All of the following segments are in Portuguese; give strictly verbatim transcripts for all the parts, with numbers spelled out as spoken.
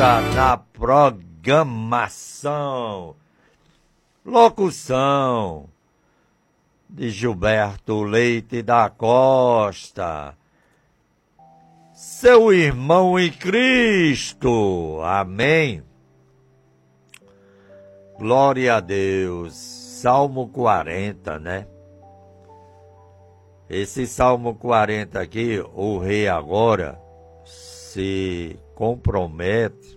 Na programação, locução de Gilberto Leite da Costa, seu irmão em Cristo, amém. Glória a Deus. Salmo quarenta, né? Esse Salmo quarenta aqui, o rei agora se compromete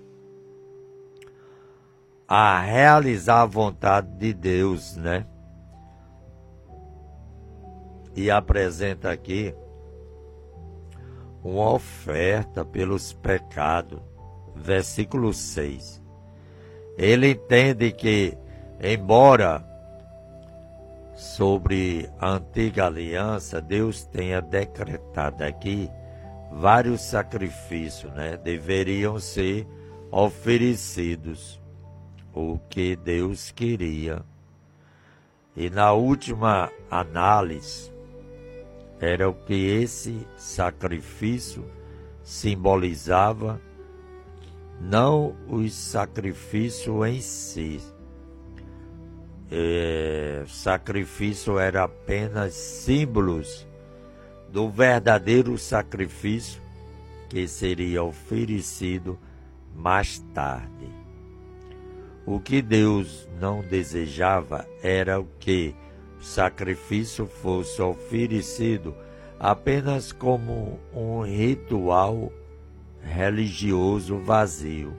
a realizar a vontade de Deus, né? E apresenta aqui uma oferta pelos pecados. Versículo seis. Ele entende que, embora sobre a antiga aliança, Deus tenha decretado aqui vários sacrifícios, né? Deveriam ser oferecidos, o que Deus queria. E na última análise, era o que esse sacrifício simbolizava, não os sacrifícios em si. É, sacrifício era apenas símbolos do verdadeiro sacrifício que seria oferecido mais tarde. O que Deus não desejava era o que o sacrifício fosse oferecido apenas como um ritual religioso vazio,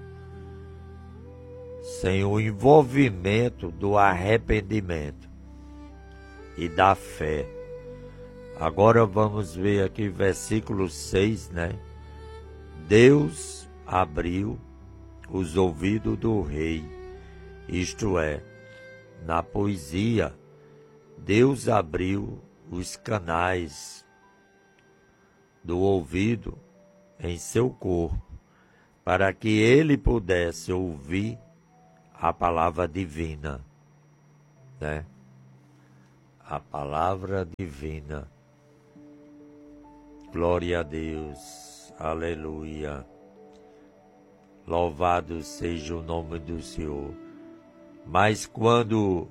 sem o envolvimento do arrependimento e da fé. Agora vamos ver aqui versículo seis, né? Deus abriu os ouvidos do rei, isto é, na poesia, Deus abriu os canais do ouvido em seu corpo, para que ele pudesse ouvir a palavra divina, né? A palavra divina. Glória a Deus, aleluia. Louvado seja o nome do Senhor. Mas quando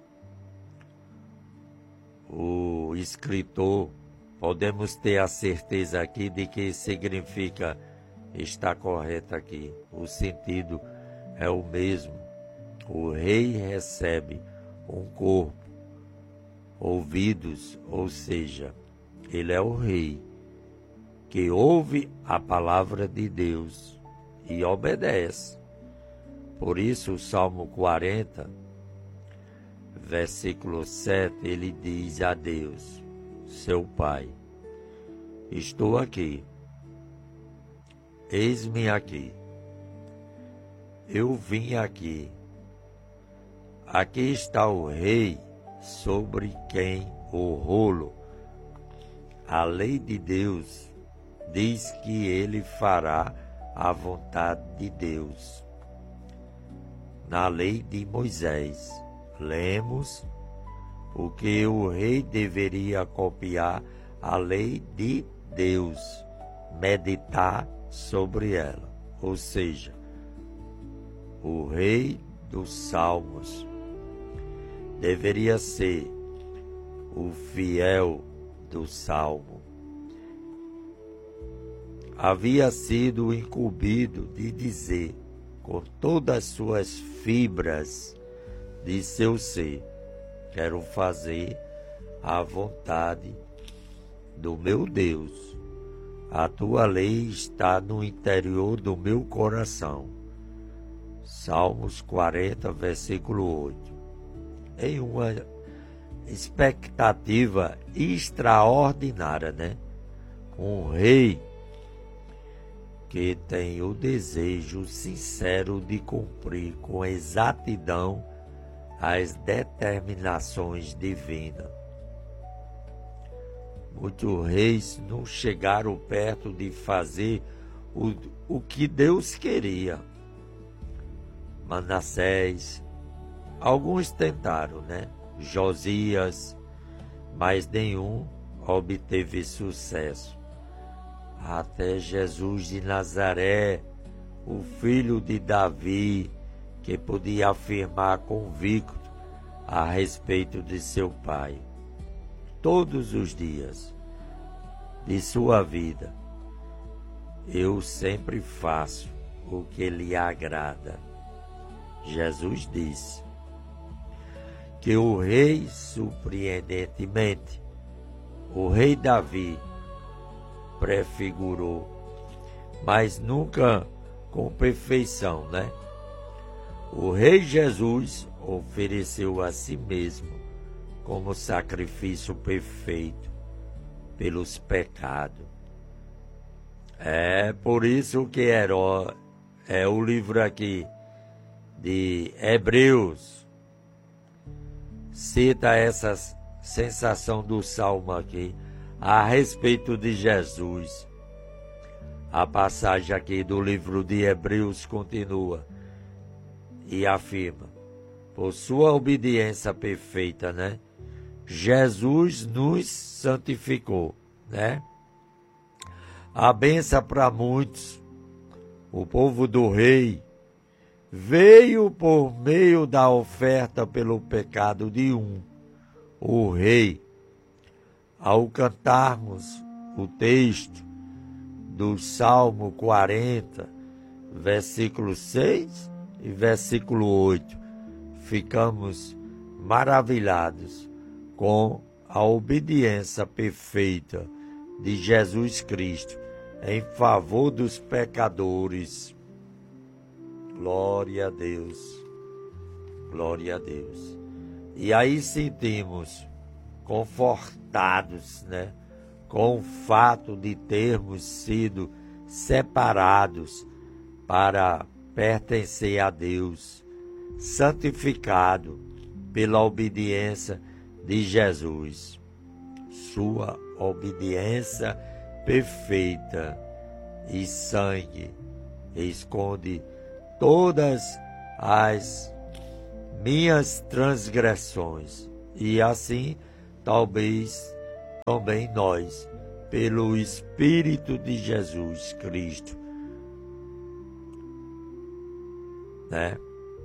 o escritor, podemos ter a certeza aqui de que significa, está correto aqui, o sentido é o mesmo. O rei recebe um corpo, ouvidos, ou seja, ele é o rei que ouve a palavra de Deus e obedece. Por isso o Salmo quarenta, versículo sete, ele diz a Deus, seu Pai, estou aqui, eis-me aqui, eu vim aqui, aqui está o rei sobre quem o rolo. A lei de Deus diz que ele fará a vontade de Deus. Na lei de Moisés, lemos o que o rei deveria copiar a lei de Deus, meditar sobre ela. Ou seja, o rei dos salmos deveria ser o fiel do salmo. Havia sido incumbido de dizer com todas as suas fibras de seu ser, quero fazer a vontade do meu Deus. A tua lei está no interior do meu coração. Salmos quarenta, versículo oito. Em uma expectativa extraordinária, né? Um rei que tem o desejo sincero de cumprir com exatidão as determinações divinas. Muitos reis não chegaram perto de fazer o, o que Deus queria. Manassés, alguns tentaram, né? Josias, mas nenhum obteve sucesso. Até Jesus de Nazaré, o filho de Davi, que podia afirmar convicto a respeito de seu pai. Todos os dias de sua vida, eu sempre faço o que lhe agrada. Jesus disse que o rei, surpreendentemente, o rei Davi, prefigurou, mas nunca com perfeição, né? O rei Jesus ofereceu a si mesmo como sacrifício perfeito pelos pecados. É por isso que Heró, é o livro aqui de Hebreus, cita essa sensação do salmo aqui a respeito de Jesus. A passagem aqui do livro de Hebreus continua e afirma: por sua obediência perfeita, né? Jesus nos santificou, né? A benção para muitos, o povo do rei, veio por meio da oferta pelo pecado de um, o rei. Ao cantarmos o texto do Salmo quarenta, versículo seis e versículo oito, ficamos maravilhados com a obediência perfeita de Jesus Cristo em favor dos pecadores. Glória a Deus, glória a Deus. E aí sentimos confortados, né, com o fato de termos sido separados para pertencer a Deus, santificado pela obediência de Jesus. Sua obediência perfeita e sangue esconde todas as minhas transgressões, e assim talvez também nós, pelo Espírito de Jesus Cristo, né,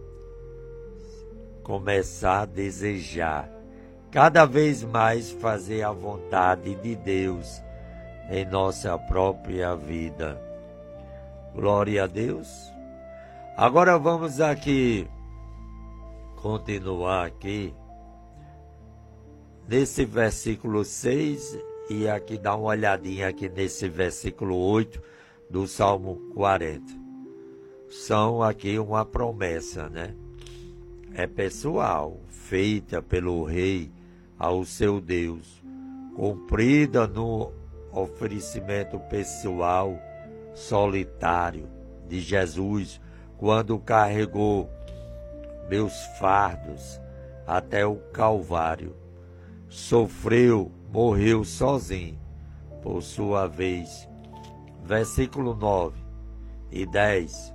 começar a desejar cada vez mais fazer a vontade de Deus em nossa própria vida. Glória a Deus. Agora vamos aqui continuar aqui nesse versículo seis e aqui dar uma olhadinha aqui nesse versículo oito do Salmo quarenta. São aqui uma promessa, né? É pessoal, feita pelo rei ao seu Deus, cumprida no oferecimento pessoal solitário de Jesus, quando carregou meus fardos até o Calvário. Sofreu, morreu sozinho, por sua vez. Versículo nove e dez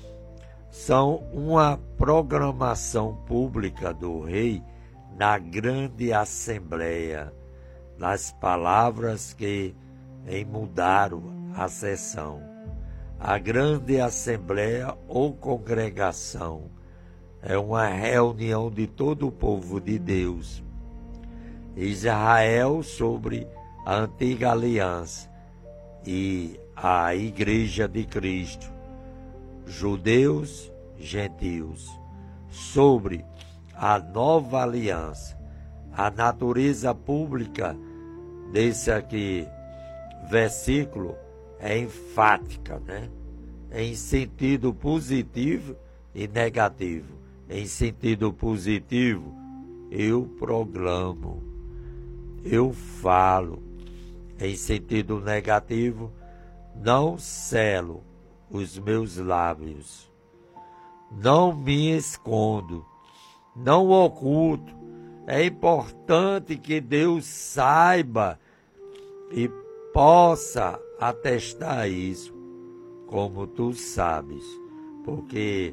são uma programação pública do rei na grande assembleia, nas palavras que emudaram a sessão. A grande assembleia ou congregação é uma reunião de todo o povo de Deus. Israel sobre a antiga aliança e a igreja de Cristo. Judeus, gentios, sobre a nova aliança. A natureza pública desse aqui versículo é enfática, né? Em sentido positivo e negativo. Em sentido positivo, eu proclamo, eu falo. Em sentido negativo, não selo os meus lábios, não me escondo, não oculto. É importante que Deus saiba e possa atestar isso, como tu sabes, porque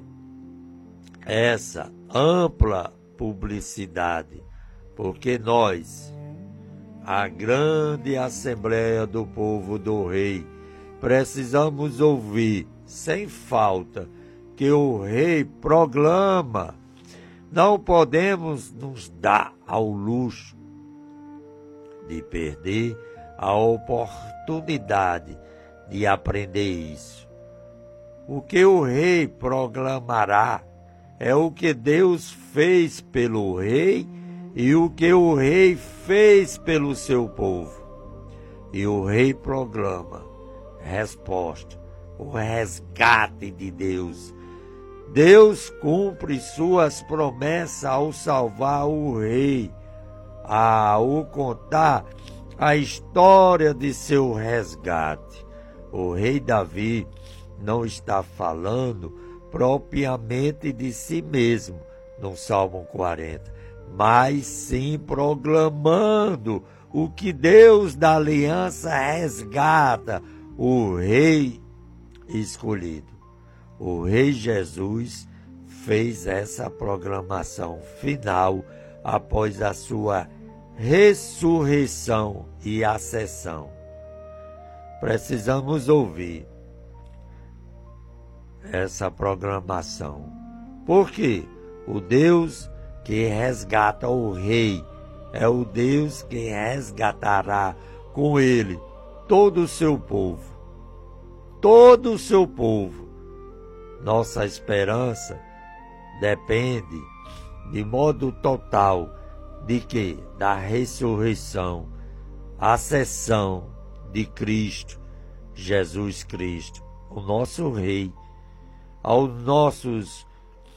essa ampla publicidade, porque nós, a grande assembleia do povo do rei, precisamos ouvir sem falta, que o Rei proclama. Não podemos nos dar ao luxo de perder a oportunidade de aprender isso. O que o Rei proclamará é o que Deus fez pelo Rei e o que o Rei fez pelo seu povo. E o Rei proclama resposta, o resgate de Deus. Deus cumpre suas promessas ao salvar o Rei, ao contar a história de seu resgate. O Rei Davi não está falando propriamente de si mesmo no Salmo quarenta, mas sim proclamando o que Deus da aliança resgata, o Rei escolhido. O Rei Jesus fez essa proclamação final após a sua ressurreição e ascensão. Precisamos ouvir essa proclamação, porque o Deus que resgata o Rei é o Deus que resgatará com ele todo o seu povo, todo o seu povo. Nossa esperança depende de modo total de que? Da ressurreição, ascensão de Cristo, Jesus Cristo, o nosso Rei. Aos nossos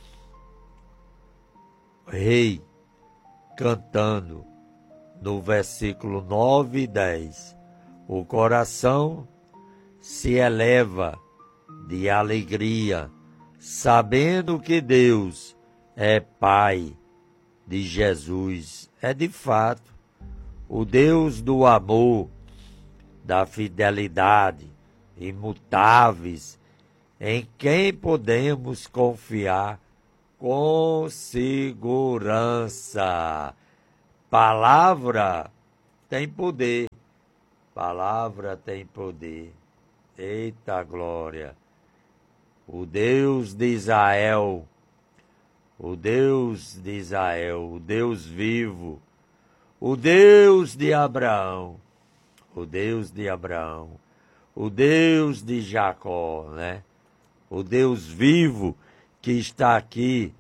Rei, cantando no versículo nove e dez, o coração se eleva de alegria, sabendo que Deus é Pai de Jesus. É de fato o Deus do amor, da fidelidade, imutáveis, em quem podemos confiar com segurança. Palavra tem poder, palavra tem poder. Eita glória! O Deus de Israel, o Deus de Israel, o Deus vivo, o Deus de Abraão, o Deus de Abraão, o Deus de Jacó, né? O Deus vivo que está aqui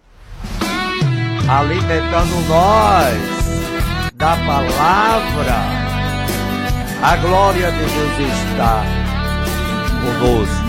alimentando nós da palavra. A glória de Deus está conosco.